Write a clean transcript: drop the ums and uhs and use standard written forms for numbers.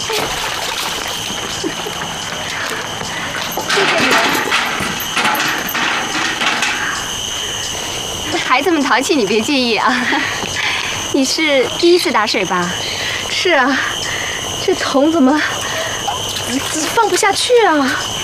谢谢你。孩子们淘气，你别介意啊。你是第一次打水吧？ 是啊，这桶怎么放不下去啊？